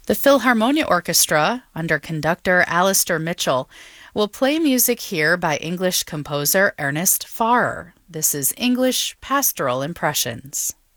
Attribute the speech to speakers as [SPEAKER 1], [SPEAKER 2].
[SPEAKER 1] The Philharmonia Orchestra, under conductor Alistair Mitchell, will play music here by English composer Ernest Farrer. This is English Pastoral Impressions.